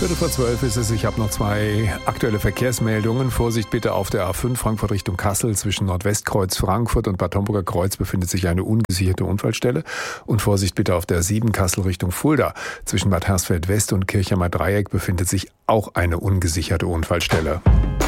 11:15 ist es. Ich habe noch 2 aktuelle Verkehrsmeldungen. Vorsicht bitte auf der A5 Frankfurt Richtung Kassel. Zwischen Nordwestkreuz Frankfurt und Bad Homburger Kreuz befindet sich eine ungesicherte Unfallstelle. Und Vorsicht bitte auf der 7 Kassel Richtung Fulda. Zwischen Bad Hersfeld West und Kirchheimer Dreieck befindet sich auch eine ungesicherte Unfallstelle.